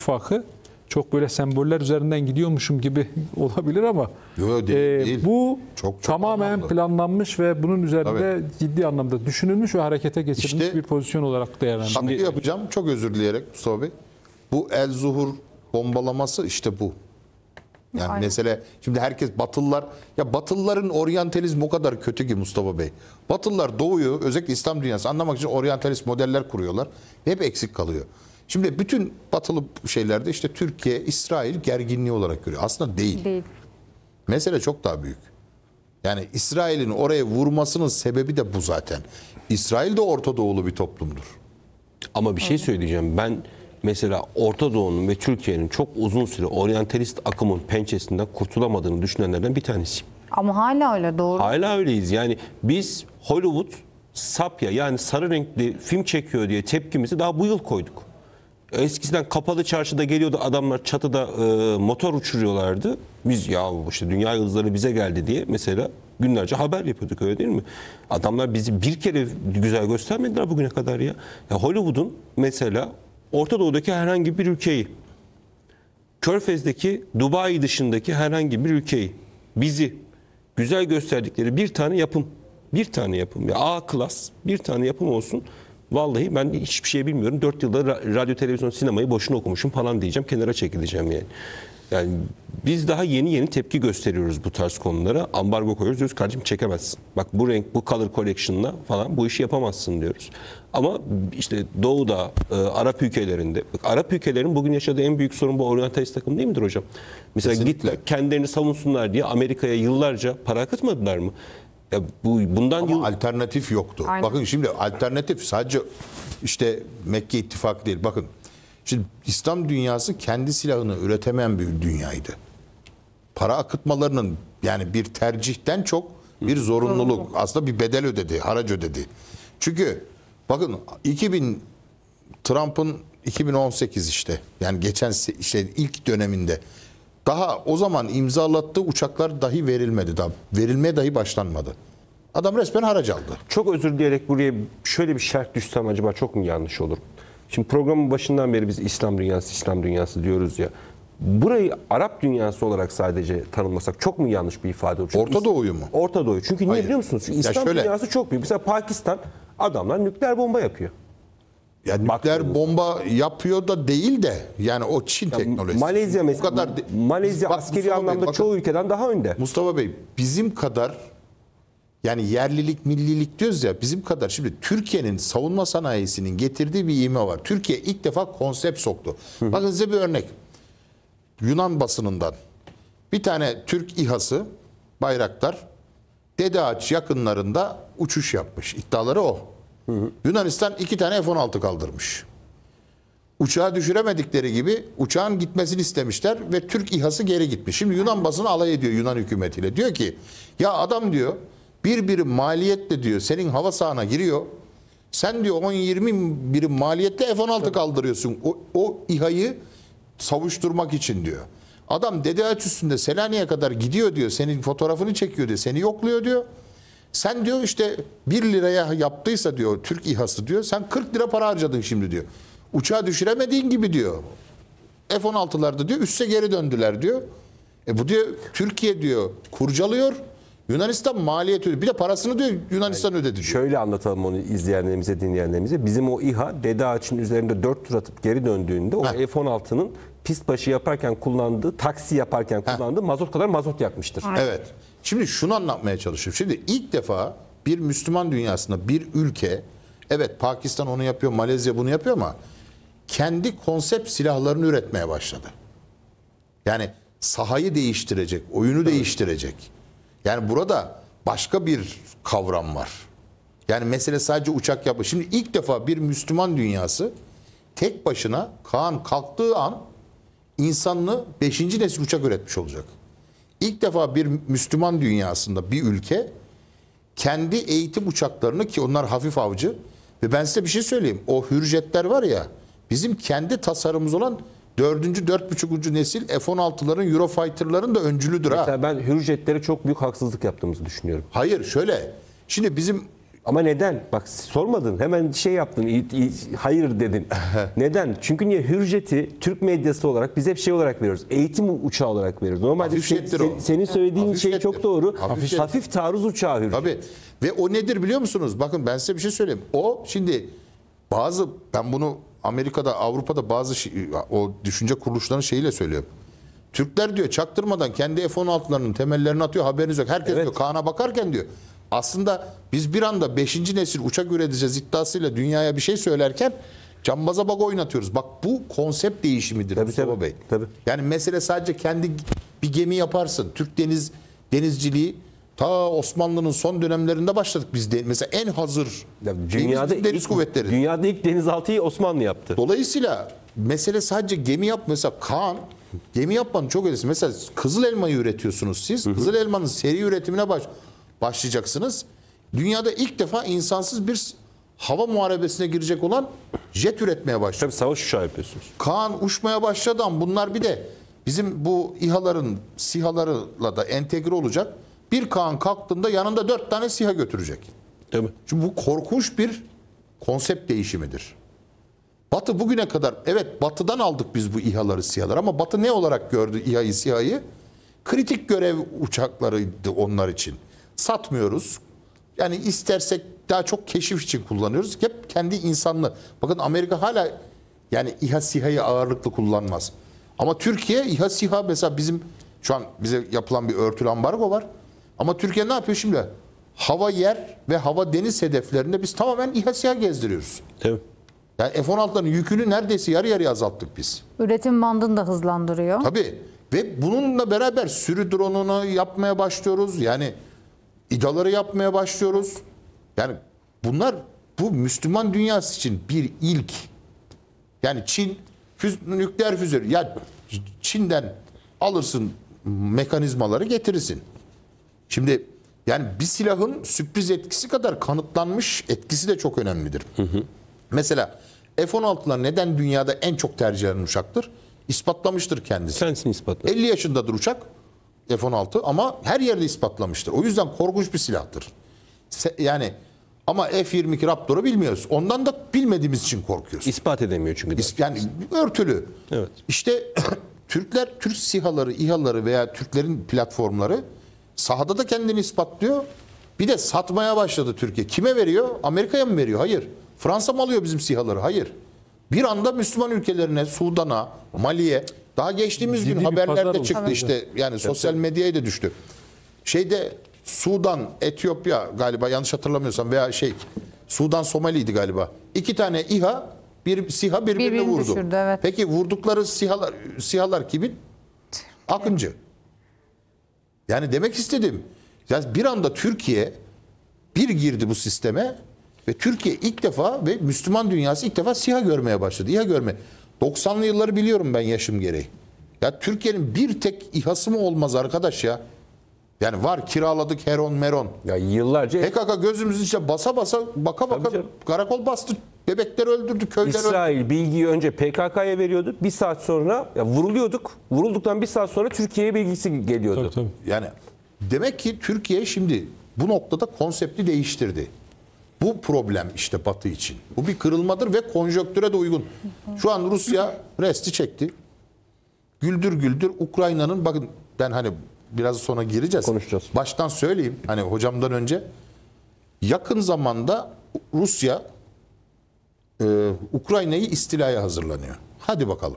İttifakı çok böyle semboller üzerinden gidiyormuşum gibi olabilir ama Yo, değil. bu Çok tamamen anlamlı. planlanmış ve bunun üzerinde ciddi anlamda düşünülmüş ve harekete geçirilmiş İşte- bir pozisyon olarak değerlendiriliyor. Tabii yapacağım. Çok özür dileyerek Mustafa Bey. Bu El Zuhur bombalaması işte bu. Yani Aynen. mesele şimdi herkes Batılılar, ya Batılıların oryantalizmi o kadar kötü ki Mustafa Bey. Batılılar doğuyu özellikle İslam dünyası anlamak için oryantalist modeller kuruyorlar. Ve hep eksik kalıyor. Şimdi bütün batılı şeylerde işte Türkiye, İsrail gerginliği olarak görüyor. Aslında değil. Değil. Mesele çok daha büyük. Yani İsrail'in oraya vurmasının sebebi de bu zaten. İsrail de Orta Doğulu bir toplumdur. Ama bir şey söyleyeceğim. Ben mesela Orta Doğu'nun ve Türkiye'nin çok uzun süre oryantalist akımın pençesinden kurtulamadığını düşünenlerden bir tanesiyim. Ama hala öyle, doğru. Hala öyleyiz. Yani biz Hollywood sapya yani sarı renkli film çekiyor diye tepkimizi daha bu yıl koyduk. Eskiden kapalı çarşıda geliyordu adamlar çatıda motor uçuruyorlardı. Biz ya işte dünya yıldızları bize geldi diye mesela günlerce haber yapıyorduk, öyle değil mi? Adamlar bizi bir kere güzel göstermediler bugüne kadar ya. Ya Hollywood'un mesela Orta Doğu'daki herhangi bir ülkeyi, Körfez'deki Dubai dışındaki herhangi bir ülkeyi, bizi güzel gösterdikleri bir tane yapım. Bir tane yapım. Ya A klas bir tane yapım olsun. Vallahi ben hiçbir şey bilmiyorum. 4 yılda radyo, televizyon, sinemayı boşuna okumuşum falan diyeceğim. Kenara çekileceğim yani. Yani biz daha yeni tepki gösteriyoruz bu tarz konulara. Ambargo koyuyoruz. Diyoruz kardeşim çekemezsin. Bak bu renk, bu color collection'la falan bu işi yapamazsın diyoruz. Ama işte Doğu'da, Arap ülkelerinde, bak Arap ülkelerin bugün yaşadığı en büyük sorun bu oryantalist takım değil midir hocam? Mesela Kesinlikle. gittiler kendilerini savunsunlar diye Amerika'ya yıllarca para akıtmadılar mı? Ya bundan Ama yıl alternatif yoktu. Aynen. Bakın şimdi alternatif sadece işte Mekke ittifakı değil. Bakın şimdi İslam dünyası kendi silahını üretemeyen bir dünyaydı. Para akıtmalarının yani bir tercihten çok bir zorunluluk. Aslında bir bedel ödedi, harac ödedi. Çünkü bakın Trump'ın 2018 işte yani geçen ilk döneminde daha o zaman imzalattığı uçaklar dahi verilmedi. Daha verilmeye dahi başlanmadı. Adam resmen harac aldı. çok özür dileyerek buraya şöyle bir şerh düşsem acaba çok mu yanlış olur? Şimdi programın başından beri biz İslam dünyası diyoruz ya. Burayı Arap dünyası olarak sadece tanımlasak çok mu yanlış bir ifade olur? Çünkü Orta Doğu'yu mu? Orta Doğu. Çünkü niye Hayır. biliyor musunuz? Çünkü Ya İslam şöyle- dünyası çok büyük. Mesela Pakistan adamlar nükleer bomba yapıyor. Yani nükleer bomba yapıyor da değil de yani o Çin teknolojisi. Malezya O mesela kadar Malezya Bak askeri Mustafa Bey, anlamda bakın. çoğu ülkeden daha önde. Mustafa Bey bizim kadar yani yerlilik millilik diyoruz ya bizim kadar şimdi Türkiye'nin savunma sanayisinin getirdiği bir ivme var. Türkiye ilk defa konsept soktu. Bakın size bir örnek. Yunan basınından bir tane Türk İHA'sı Bayraktar Dede Ağaç yakınlarında uçuş yapmış. İddiaları o. Yunanistan 2 tane F-16 kaldırmış. Uçağı düşüremedikleri gibi uçağın gitmesini istemişler ve Türk İHA'sı geri gitmiş. Şimdi Yunan basını alay ediyor Yunan hükümetiyle. Diyor ki ya adam diyor bir birim maliyetle diyor senin hava sahana giriyor. Sen diyor 10-20 birim maliyetle F-16 kaldırıyorsun. O İHA'yı savuşturmak için diyor. Adam Dede Ağaç üstünde Selanik'e kadar gidiyor diyor. Senin fotoğrafını çekiyor diyor. Seni yokluyor diyor. Sen diyor işte 1 liraya yaptıysa diyor Türk İHA'sı diyor. Sen 40 lira para harcadın şimdi diyor. Uçağı düşüremediğin gibi diyor. F-16'larda diyor üste geri döndüler diyor. Bu diyor Türkiye diyor kurcalıyor. Yunanistan maliyet ödedi. Bir de parasını diyor Yunanistan ödedi diyor. Şöyle anlatalım onu izleyenlerimize, dinleyenlerimize. Bizim o İHA Dede Ağaç'ın üzerinde 4 tur atıp geri döndüğünde o F-16'nın pist başı yaparken kullandığı, taksi yaparken kullandığı mazot kadar mazot yakmıştır. Evet. Şimdi şunu anlatmaya çalışıyorum. Şimdi ilk defa bir Müslüman dünyasında bir ülke, evet Pakistan onu yapıyor, Malezya bunu yapıyor ama kendi konsept silahlarını üretmeye başladı. Yani sahayı değiştirecek, oyunu değiştirecek. Yani burada başka bir kavram var. Yani mesele sadece uçak yapma. Şimdi ilk defa bir Müslüman dünyası tek başına Kaan kalktığı an insanlı 5. nesil uçak üretmiş olacak. İlk defa bir Müslüman dünyasında bir ülke kendi eğitim uçaklarını ki onlar hafif avcı ve ben size bir şey söyleyeyim. O Hürjetler var ya bizim kendi tasarımımız olan 4. 4,5. nesil F-16'ların Eurofighter'ların da öncülüdür ha. Mesela ben Hürjetlere çok büyük haksızlık yaptığımızı düşünüyorum. Hayır şöyle. Şimdi bizim Ama neden? Bak sormadın. Hemen şey yaptın. Hayır dedin. Neden? Çünkü niye? Hürjet'i Türk medyası olarak biz hep şey olarak veriyoruz. Eğitim uçağı olarak veriyoruz. Normalde Hafif jettir o. senin söylediğin Hafif şey jettir. çok doğru. Hafif Hafif taarruz uçağı Hürjet. Tabii. Ve o nedir biliyor musunuz? Bakın ben size bir şey söyleyeyim. O şimdi ben bunu Amerika'da, Avrupa'da o düşünce kuruluşlarının şeyiyle söylüyorum. Türkler diyor çaktırmadan kendi F-16'larının temellerini atıyor, haberiniz yok. Herkes diyor Kaan'a bakarken diyor. Aslında biz bir anda 5. nesil uçak üreteceğiz iddiasıyla dünyaya bir şey söylerken cambaza bak oynatıyoruz. Bak bu konsept değişimidir Mustafa Bey. Tabii. Yani mesele sadece kendi bir gemi yaparsın. Türk denizciliği ta Osmanlı'nın son dönemlerinde başladık biz de. Mesela en hazır Dünyada deniz kuvvetleri. Dünyada ilk denizaltıyı Osmanlı yaptı. Dolayısıyla mesele sadece gemi yap. Mesela Kaan gemi yapmanın çok ötesi. Mesela Kızıl Elma'yı üretiyorsunuz siz. Kızıl Elma'nın seri üretimine başlayacaksınız. Dünyada ilk defa insansız bir hava muharebesine girecek olan jet üretmeye başladı. Tabii savaş uçağı yapıyorsunuz. Kaan uçmaya başladı ama bunlar bir de bizim bu İHA'ların, SİHA'larla da entegre olacak. Bir Kaan kalktığında yanında 4 tane SİHA götürecek. Tabii. Şimdi bu korkunç bir konsept değişimidir. Batı bugüne kadar evet Batı'dan aldık biz bu İHA'ları, SİHA'ları ama Batı ne olarak gördü İHA'yı, SİHA'yı? Kritik görev uçaklarıydı onlar için. Satmıyoruz. Yani istersek daha çok keşif için kullanıyoruz. Hep kendi insanlı. Bakın Amerika hala yani İHA, SİHA'yı ağırlıklı kullanmaz. Ama Türkiye İHA, SİHA mesela bizim şu an bize yapılan bir örtülü ambargo var. Ama Türkiye ne yapıyor şimdi? Hava, yer ve hava deniz hedeflerinde biz tamamen İHA, SİHA gezdiriyoruz. Tabii. Yani F-16'ların yükünü neredeyse yarı yarıya azalttık biz. Üretim bandını da hızlandırıyor. Tabii. Ve bununla beraber sürü drone'unu yapmaya başlıyoruz. Yani İDA'ları yapmaya başlıyoruz. Yani bu Müslüman dünyası için bir ilk. Yani Çin nükleer füze. Ya Çin'den alırsın mekanizmaları getirirsin. Şimdi yani bir silahın sürpriz etkisi kadar kanıtlanmış etkisi de çok önemlidir. Mesela F-16'lar neden dünyada en çok tercih edilen uçaktır? İspatlamıştır kendisi. Kendisini ispatla. 50 yaşındadır uçak F-16 ama her yerde ispatlamıştır. O yüzden korkunç bir silahtır. Yani ama F-22 Raptor'u bilmiyoruz. Ondan da bilmediğimiz için korkuyoruz. İspat edemiyor çünkü. de. Yani örtülü. Evet. İşte Türk SİHA'ları, İHA'ları veya Türklerin platformları sahada da kendini ispatlıyor. Bir de satmaya başladı Türkiye. Kime veriyor? Amerika'ya mı veriyor? Hayır. Fransa mı alıyor bizim SİHA'ları? Hayır. Bir anda Müslüman ülkelerine, Sudan'a, Mali'ye daha geçtiğimiz gün Ciddi bir pazar haberlerde oldu. çıktı işte yani sosyal medyaya da düştü. Sudan, Etiyopya galiba yanlış hatırlamıyorsam veya Sudan, Somali'ydi galiba. 2 tane İHA, bir SİHA birbirini Birbirini vurdu. düşürdü, evet. Peki vurdukları SİHA'lar kimin? Akıncı. Yani demek istedim. Yani bir anda Türkiye girdi bu sisteme ve Türkiye ilk defa ve Müslüman dünyası ilk defa SİHA görmeye başladı. İHA görme. 90'lı yılları biliyorum ben yaşım gereği. Ya Türkiye'nin bir tek İHA'sı mı olmaz arkadaş ya? Yani var kiraladık Heron Meron. Ya yıllarca PKK gözümüzün içine baka Tabii canım. karakol bastı. Bebekleri öldürdü, köyleri öldürdü. İsrail bilgiyi önce PKK'ya veriyordu. Bir saat sonra vuruluyorduk. Vurulduktan bir saat sonra Türkiye'ye bilgisi geliyordu. Tabii. Yani demek ki Türkiye şimdi bu noktada konsepti değiştirdi. Bu problem işte Batı için. Bu bir kırılmadır ve konjonktüre de uygun. Şu an Rusya resti çekti. Güldür güldür Ukrayna'nın bakın ben hani biraz sonra gireceğiz. Konuşacağız. Baştan söyleyeyim hani hocamdan önce yakın zamanda Rusya Ukrayna'yı istilaya hazırlanıyor. Hadi bakalım.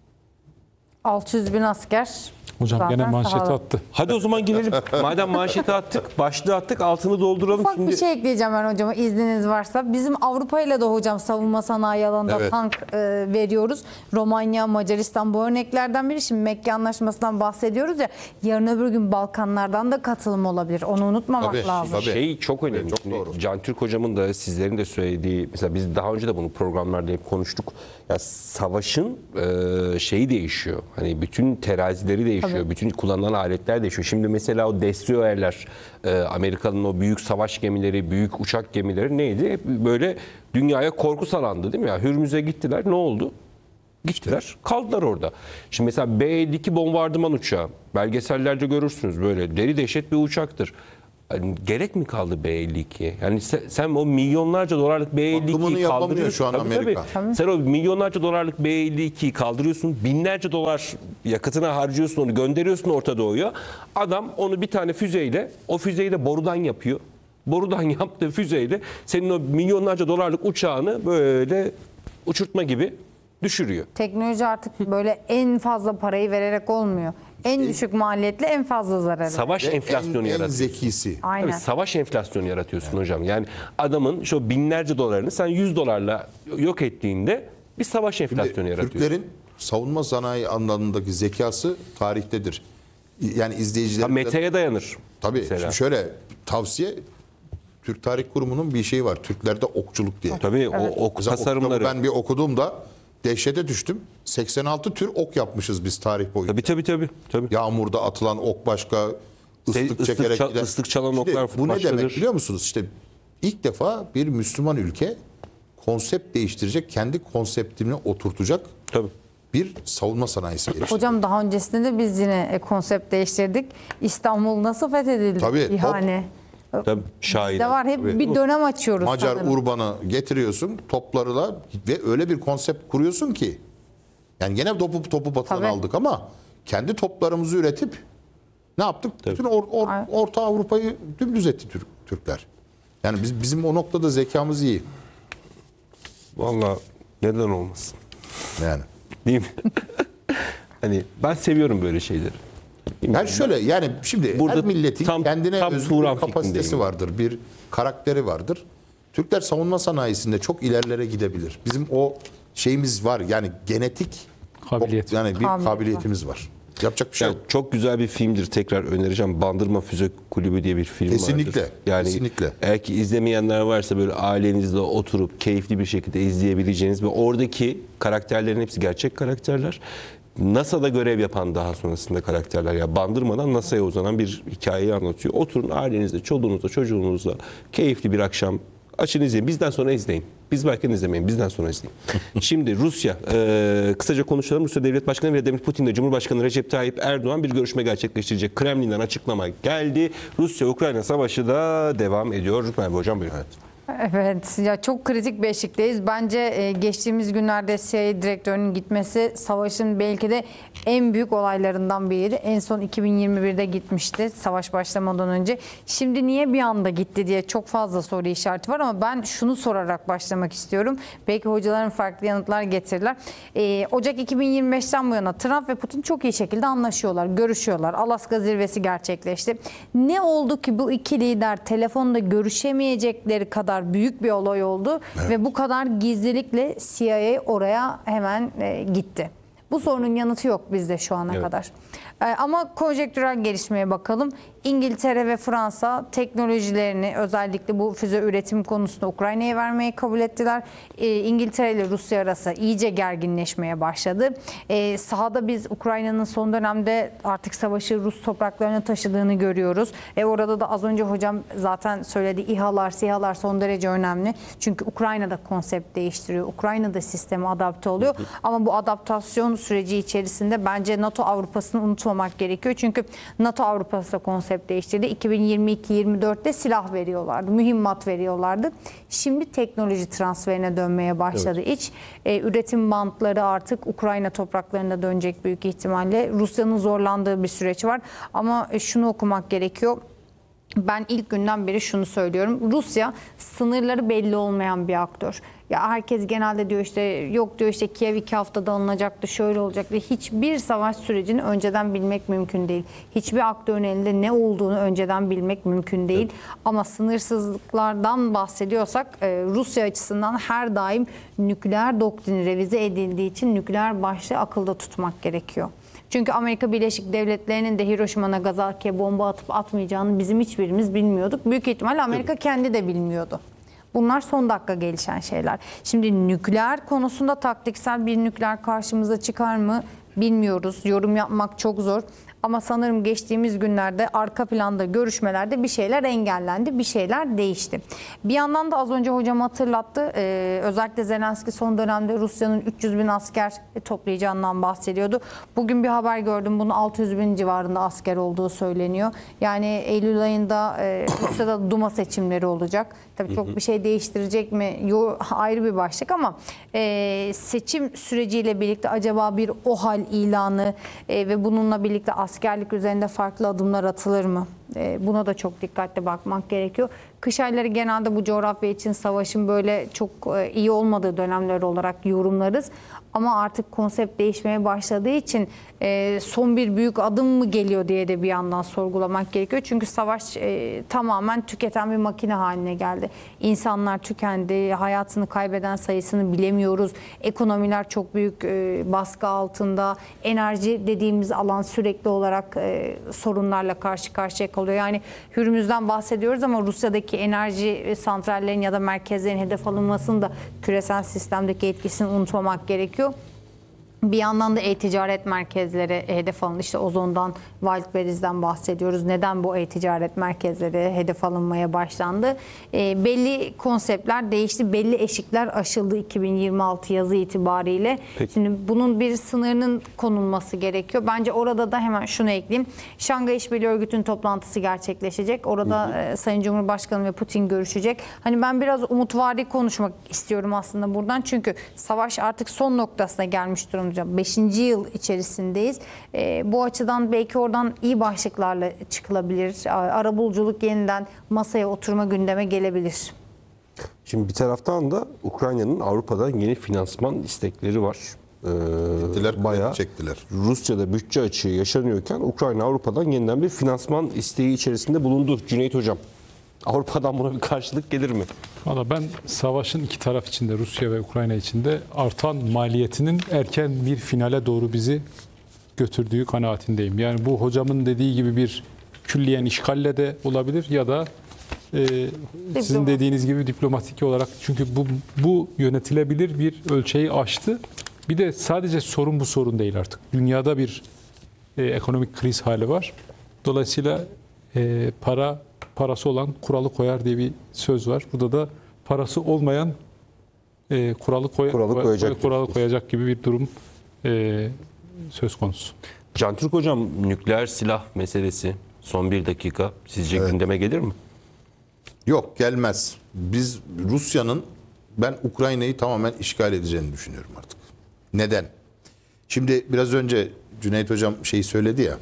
600 bin asker. Hocam zaten gene manşeti sahada. attı. Hadi o zaman girelim. Madem manşeti attık, başlığı attık, altını dolduralım. Ufak Şimdi bir şey ekleyeceğim ben hocama izniniz varsa. Bizim Avrupa ile de hocam savunma sanayi alanında Evet. tank veriyoruz. Romanya, Macaristan bu örneklerden biri. Şimdi Mekke Anlaşması'ndan bahsediyoruz ya. Yarın öbür gün Balkanlardan da katılım olabilir. Onu unutmamak Tabii, lazım. tabii. şey çok önemli. Çok Şimdi doğru. Can Türk hocamın da sizlerin de söylediği, mesela biz daha önce de bunu programlarda hep konuştuk. Ya savaşın şeyi değişiyor. Hani bütün terazileri değişiyor. Tabii. Bütün kullanılan aletler değişiyor. Şimdi mesela o destroyerler, Amerika'nın o büyük savaş gemileri, büyük uçak gemileri neydi? Hep böyle dünyaya korku salandı değil mi? Ya Hürmüz'e gittiler. Ne oldu? Gittiler, kaldılar orada. Şimdi mesela B-52 bombardıman uçağı, belgesellerde görürsünüz böyle deri dehşet bir uçaktır. hani gerek mi kaldı B-52'ye? Yani sen o milyonlarca dolarlık Bakımını B-52'yi yapamıyor kaldırıyorsun. şu an Amerika. Sen o milyonlarca dolarlık B-52'yi kaldırıyorsun. Binlerce dolar yakıtına harcıyorsun, onu gönderiyorsun Orta Doğu'ya. Adam onu bir tane füzeyle, o füzeyi de borudan yapıyor. Borudan yaptığı füzeyle senin o milyonlarca dolarlık uçağını böyle uçurtma gibi düşürüyor. Teknoloji artık böyle en fazla parayı vererek olmuyor. En düşük maliyetle en fazla zararı. Savaş enflasyonu En yaratıyor. zekisi. Aynen. Tabii savaş enflasyonu yaratıyorsun hocam. Yani adamın şu binlerce dolarını sen 100 dolarla yok ettiğinde bir savaş enflasyonu yaratıyorsun. Türklerin savunma sanayi anlamındaki zekası tarihtedir. Yani Ha, izleyicilerin metaya dayanır. tabii mesela. şimdi şöyle tavsiye, Türk Tarih Kurumu'nun bir şeyi var. Türklerde okçuluk diye. Tabii o Mesela o tasarımları. kitabı ben bir okuduğumda dehşete düştüm. 86 tür ok yapmışız biz tarih boyunca. Tabii. Yağmurda atılan ok başka, ıslık çekerek giden. ıslık çalan Şimdi oklar bu ne başkadır. demek biliyor musunuz? İşte ilk defa bir Müslüman ülke konsept değiştirecek, kendi konseptini oturtacak Tabii. bir savunma sanayisi geliştirdi. Hocam daha öncesinde de biz yine konsept değiştirdik. İstanbul nasıl fethedildi? Tabii, İhane. Tabii şahit. Bizde var, hep bir dönem açıyoruz Macar sanırım. Urban'ı getiriyorsun toplarla ve öyle bir konsept kuruyorsun ki, yani gene topu batıdan Tabii. aldık ama kendi toplarımızı üretip ne yaptık? Bütün Orta Avrupa'yı dümdüz etti Türkler. Yani bizim o noktada zekamız iyi. Vallahi neden olmasın? Yani. Değil mi? Hani ben seviyorum böyle şeyleri. Yani şöyle, yani şimdi Burada her milletin kendine tam özgü Turan bir kapasitesi fikrindeyim. vardır, bir karakteri vardır. Türkler savunma sanayisinde çok ilerlere gidebilir. Bizim o şeyimiz var, yani genetik Kabiliyet. yani bir Kabiliyet kabiliyetimiz var. Yapacak bir şey Yani yok. çok güzel bir filmdir. Tekrar önereceğim. Bandırma Füze Kulübü diye bir film Kesinlikle, vardır. Yani kesinlikle. eğer ki izlemeyenler varsa böyle ailenizle oturup keyifli bir şekilde izleyebileceğiniz ve oradaki karakterlerin hepsi gerçek karakterler. NASA'da görev yapan daha sonrasında karakterler. Ya Bandırma'dan NASA'ya uzanan bir hikayeyi anlatıyor. Oturun ailenizle, çoluğunuzla, çocuğunuzla keyifli bir akşam açın izleyin. Bizden sonra izleyin. Biz varken izlemeyin. Bizden sonra izleyin. Şimdi Rusya. Kısaca konuşalım. Rusya Devlet Başkanı Vladimir Putin ile Cumhurbaşkanı Recep Tayyip Erdoğan bir görüşme gerçekleştirecek. Kremlin'den açıklama geldi. Rusya-Ukrayna savaşı da devam ediyor. Merhaba hocam buyurun. Evet, ya çok kritik bir eşikteyiz. Bence geçtiğimiz günlerde CIA direktörünün gitmesi savaşın belki de en büyük olaylarından biri. En son 2021'de gitmişti savaş başlamadan önce. Şimdi niye bir anda gitti diye çok fazla soru işareti var ama ben şunu sorarak başlamak istiyorum. Belki hocaların farklı yanıtlar getirirler. Ocak 2025'ten bu yana Trump ve Putin çok iyi şekilde anlaşıyorlar, görüşüyorlar. Alaska zirvesi gerçekleşti. Ne oldu ki bu iki lider telefonda görüşemeyecekleri kadar büyük bir olay oldu ve bu kadar gizlilikle CIA oraya hemen gitti. Bu sorunun yanıtı yok bizde şu ana kadar. Ama konjektürel gelişmeye bakalım. İngiltere ve Fransa teknolojilerini özellikle bu füze üretim konusunda Ukrayna'ya vermeyi kabul ettiler. İngiltere ile Rusya arası iyice gerginleşmeye başladı. Sahada biz Ukrayna'nın son dönemde artık savaşı Rus topraklarına taşıdığını görüyoruz. Orada da az önce hocam zaten söyledi, İHA'lar son derece önemli. Çünkü Ukrayna'da konsept değiştiriyor. Ukrayna'da sisteme adapte oluyor. Ama bu adaptasyon süreci içerisinde bence NATO Avrupa'sını unutmamak gerekiyor. Çünkü NATO Avrupa'sı da konsept değiştirdi. 2022-24'te silah veriyorlardı, mühimmat veriyorlardı. Şimdi teknoloji transferine dönmeye başladı iç. Üretim bantları artık Ukrayna topraklarına dönecek büyük ihtimalle. Rusya'nın zorlandığı bir süreç var. Ama şunu okumak gerekiyor. Ben ilk günden beri şunu söylüyorum. Rusya sınırları belli olmayan bir aktör. Ya herkes genelde diyor işte yok diyor işte Kiev 2 haftada alınacaktı, şöyle olacaktı. Hiçbir savaş sürecini önceden bilmek mümkün değil. Hiçbir aktörün elinde ne olduğunu önceden bilmek mümkün değil. Evet. Ama sınırsızlıklardan bahsediyorsak Rusya açısından her daim nükleer doktrini revize edildiği için nükleer başlığı akılda tutmak gerekiyor. Çünkü Amerika Birleşik Devletleri'nin de Hiroşima Nagasaki'ye bomba atıp atmayacağını bizim hiçbirimiz bilmiyorduk. Büyük ihtimalle Amerika kendi de bilmiyordu. Bunlar son dakika gelişen şeyler. Şimdi nükleer konusunda taktiksel bir nükleer karşımıza çıkar mı? bilmiyoruz. Yorum yapmak çok zor. Ama sanırım geçtiğimiz günlerde arka planda görüşmelerde bir şeyler engellendi, bir şeyler değişti. Bir yandan da az önce hocam hatırlattı. Özellikle Zelenski son dönemde Rusya'nın 300 bin asker toplayacağından bahsediyordu. Bugün bir haber gördüm. Bunun 600 bin civarında asker olduğu söyleniyor. Yani Eylül ayında Rusya'da Duma seçimleri olacak. Tabii çok bir şey değiştirecek mi? Ayrı bir başlık ama seçim süreciyle birlikte acaba bir OHAL ilanı ve bununla birlikte askerlik üzerinde farklı adımlar atılır mı? Buna da çok dikkatli bakmak gerekiyor. Kış ayları genelde bu coğrafya için savaşın böyle çok iyi olmadığı dönemler olarak yorumlarız. Ama artık konsept değişmeye başladığı için son bir büyük adım mı geliyor diye de bir yandan sorgulamak gerekiyor. Çünkü savaş tamamen tüketen bir makine haline geldi. İnsanlar tükendi, hayatını kaybeden sayısını bilemiyoruz. Ekonomiler çok büyük baskı altında. Enerji dediğimiz alan sürekli olarak sorunlarla karşı karşıya kalıyor. Yani Hürmüz'den bahsediyoruz ama Rusya'daki enerji santrallerin ya da merkezlerin hedef alınmasının da küresel sistemdeki etkisini unutmamak gerekiyor. Bir yandan da e-ticaret merkezleri hedef alındı. İşte Ozon'dan, Wildberries'den bahsediyoruz. Neden bu e-ticaret merkezleri hedef alınmaya başlandı? Belli konseptler değişti, belli eşikler aşıldı 2026 yazı itibariyle. Peki. Şimdi bunun bir sınırının konulması gerekiyor. Bence orada da hemen şunu ekleyeyim. Şangay İşbirliği Örgütü'nün toplantısı gerçekleşecek. Orada Sayın Cumhurbaşkanı ve Putin görüşecek. Hani ben biraz umutvari konuşmak istiyorum aslında buradan. Çünkü savaş artık son noktasına gelmiş durumda. 5. yıl içerisindeyiz. Bu açıdan belki oradan iyi başlıklarla çıkılabilir. Arabuluculuk yeniden masaya oturma gündeme gelebilir. Şimdi bir taraftan da Ukrayna'nın Avrupa'da yeni finansman istekleri var. Bayağı çektiler. Rusya'da bütçe açığı yaşanıyorken Ukrayna Avrupa'dan yeniden bir finansman isteği içerisinde bulundu. Cüneyt Hocam, Avrupa'dan buna bir karşılık gelir mi? Valla ben savaşın iki taraf içinde, Rusya ve Ukrayna içinde artan maliyetinin erken bir finale doğru bizi götürdüğü kanaatindeyim. Yani bu hocamın dediği gibi bir külliyen işgalle de olabilir ya da sizin dediğiniz gibi diplomatik olarak, çünkü bu yönetilebilir bir ölçeği aştı. Bir de sadece sorun bu sorun değil artık. Dünyada bir ekonomik kriz hali var. Dolayısıyla parası olan kuralı koyar diye bir söz var. Burada da parası olmayan kuralı koyacak gibi bir durum söz konusu. Cantürk Hocam, nükleer silah meselesi son bir dakika sizce gündeme gelir mi? Yok, gelmez. Ben Ukrayna'yı tamamen işgal edeceğini düşünüyorum artık. Neden? Şimdi biraz önce Cüneyt Hocam söyledi ya,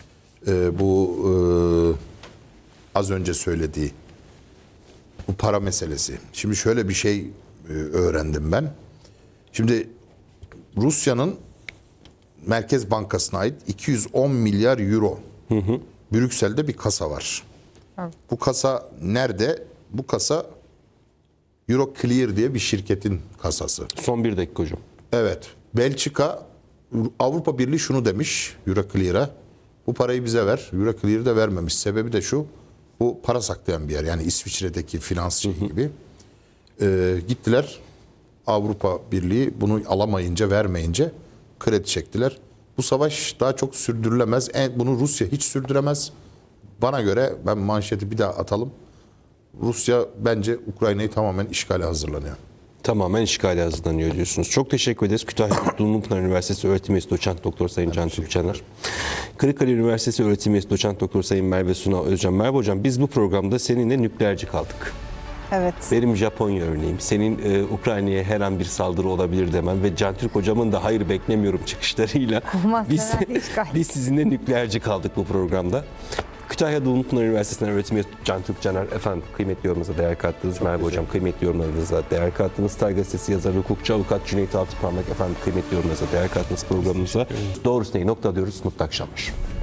az önce söylediği bu para meselesi. Şimdi şöyle bir şey öğrendim ben. Şimdi Rusya'nın Merkez Bankası'na ait 210 milyar euro Brüksel'de bir kasa var. Evet. Bu kasa nerede? Bu kasa Euroclear diye bir şirketin kasası. Son bir dakika hocam. Evet. Belçika, Avrupa Birliği şunu demiş Euroclear'a. Bu parayı bize ver. Euroclear'ı da vermemiş. Sebebi de şu. Bu para saklayan bir yer. Yani İsviçre'deki finans gibi. Gittiler. Avrupa Birliği bunu alamayınca, vermeyince kredi çektiler. Bu savaş daha çok sürdürülemez. Bunu Rusya hiç sürdüremez. Bana göre, ben manşeti bir daha atalım. Rusya bence Ukrayna'yı tamamen işgale hazırlanıyor. Tamamen işgale hazırlanıyor diyorsunuz. Çok teşekkür ederiz. Kütahya Dumlupınar Üniversitesi Öğretim Üyesi Doçent Doktor Sayın Cantürk Caner. Kırıkkale Üniversitesi Öğretim Üyesi Doçent Doktor Sayın Merve Suna Özcan. Merve Hocam, biz bu programda seninle nükleerci kaldık. Evet. Benim Japonya örneğim. Senin Ukrayna'ya her an bir saldırı olabilir demen ve Cantürk Hocam'ın da hayır beklemiyorum çıkışlarıyla biz sizinle nükleerci kaldık bu programda. Kütahya Dumlupınar Üniversitesi'nden öğretim üyesi Cantürk Caner, efendim kıymetli yorumunuza değer kattınız. Merve Hocam, kıymetli yorumlarınıza değer kattınız. Star Gazetesi yazarı, hukukçu, avukat Cüneyt Altıparmak, efendim kıymetli yorumlarınıza değer kattınız programımıza. Doğrusu neyi nokta alıyoruz. Mutlu akşamlar.